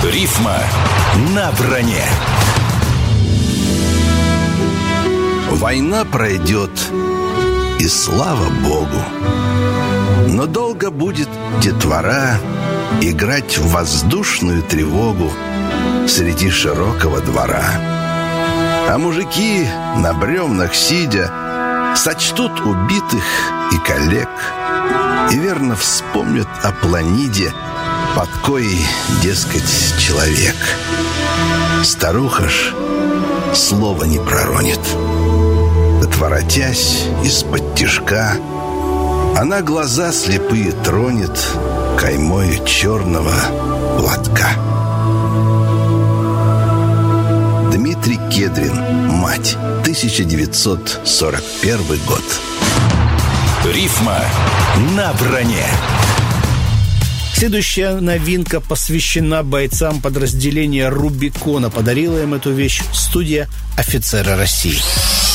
Рифма на броне. Война пройдет, и слава Богу. Но долго будет детвора играть в воздушную тревогу среди широкого двора. А мужики, на бревнах сидя, сочтут убитых и коллег и верно вспомнят о планиде, под коей, дескать, человек. Старуха ж слова не проронит. Отворотясь из-под тишка, она глаза слепые тронет каймою черного платка. Дмитрий Кедрин. Мать. 1941 год. Рифма на броне. Следующая новинка посвящена бойцам подразделения «Рубикона». Подарила им эту вещь студия «Офицеры России».